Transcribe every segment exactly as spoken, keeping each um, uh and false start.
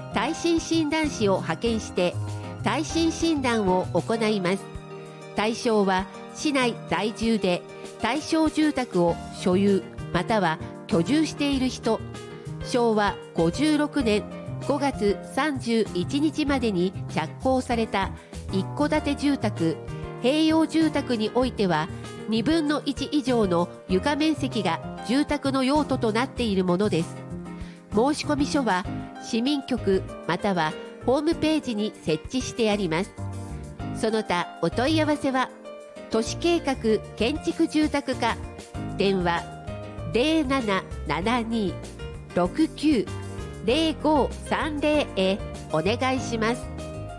耐震診断士を派遣して耐震診断を行います。対象は市内在住で対象住宅を所有または居住している人、しょうわごじゅうろくねんごがつさんじゅういちにちまでに着工された一戸建て住宅、併用住宅においてはにぶんのいち以上の床面積が住宅の用途となっているものです。申込書は市民局またはホームページに設置してあります。その他お問い合わせは都市計画建築住宅課電話 ゼロななななに ろくきゅう ゼロごさんゼロ へお願いします。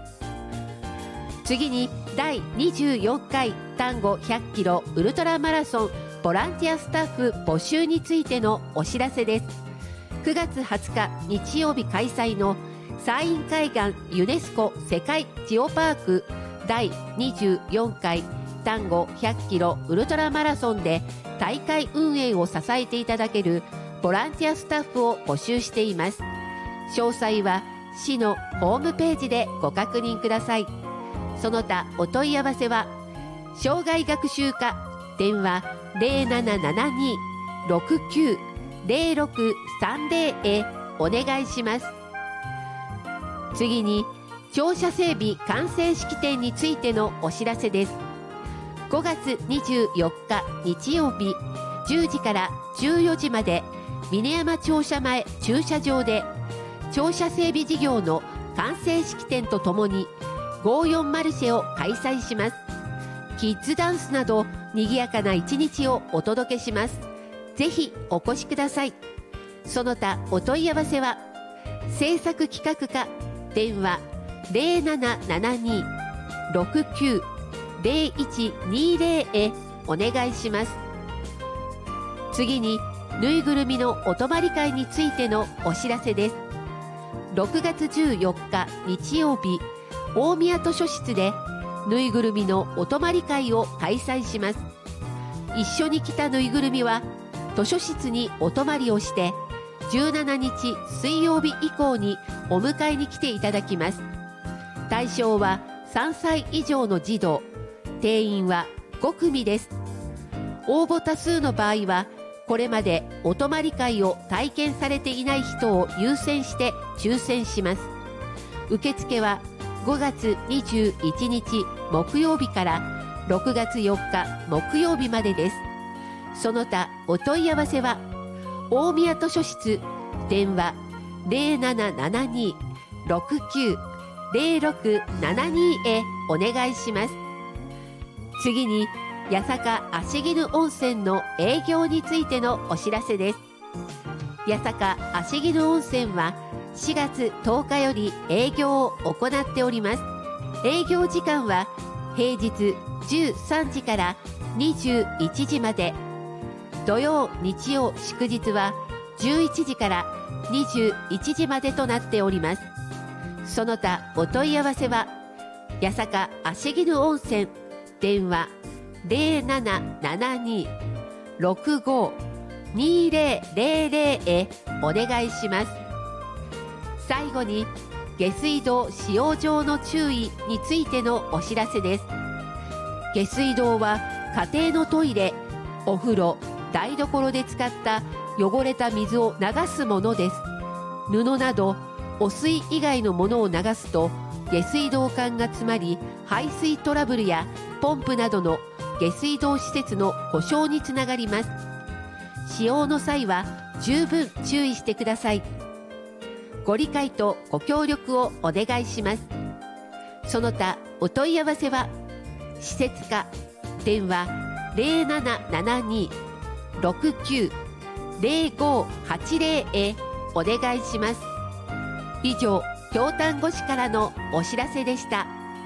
次にだいにじゅうよんかい丹後ひゃっキロウルトラマラソンボランティアスタッフ募集についてのお知らせです。くがつはつか日曜日開催の山陰海岸ユネスコ世界ジオパークだいにじゅうよんかい丹後ひゃっキロウルトラマラソンで大会運営を支えていただけるボランティアスタッフを募集しています。詳細は市のホームページでご確認ください。その他お問い合わせは障害学習課電話 ゼロななななに ろくきゅう ゼロろくさんゼロ へお願いします。次に庁舎整備完成式典についてのお知らせです。ごがつにじゅうよっか日曜日じゅうじからじゅうよじまで峰山庁舎前駐車場で庁舎整備事業の完成式典とともにごじゅうよんマルシェを開催します。キッズダンスなど賑やかな一日をお届けします。ぜひお越しください。その他お問い合わせは制作企画課電話 ゼロななななに ろくきゅう ゼロいちにゼロ へお願いします。次にぬいぐるみのお泊まり会についてのお知らせです。ろくがつじゅうよっか日曜日大宮図書室でぬいぐるみのお泊まり会を開催します。一緒に来たぬいぐるみは図書室にお泊まりをしてじゅうしちにち水曜日以降にお迎えに来ていただきます。対象はさんさい以上の児童、定員はごくみです。応募多数の場合はこれまでお泊まり会を体験されていない人を優先して抽選します。受付はごがつにじゅういちにち木曜日からろくがつよっか木曜日までです。その他お問い合わせは大宮図書室電話 ゼロななななに ろくきゅう ゼロろくななに へお願いします。次に八坂芦絹温泉の営業についてのお知らせです。八坂芦絹温泉はしがつとおかより営業を行っております。営業時間は平日じゅうさんじからにじゅういちじまで、土曜日曜祝日はじゅういちじからにじゅういちじまでとなっております。その他お問い合わせは八坂芦絹温泉電話 ゼロななななに ろくご にゼロゼロゼロ へお願いします。最後に下水道使用上の注意についてのお知らせです。下水道は家庭のトイレ、お風呂、台所で使った汚れた水を流すものです。布など汚水以外のものを流すと下水道管が詰まり排水トラブルやポンプなどの下水道施設の故障につながります。使用の際は十分注意してください。ご理解とご協力をお願いします。その他お問い合わせは施設課電話 ゼロななななに ろくきゅう ゼロごはちゼロ へお願いします。以上、京丹後市からのお知らせでした。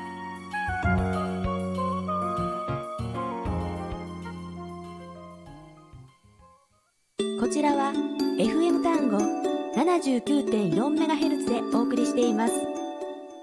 こちらは エフエム 丹後 ななじゅうきゅうてんよんメガヘルツ でお送りしています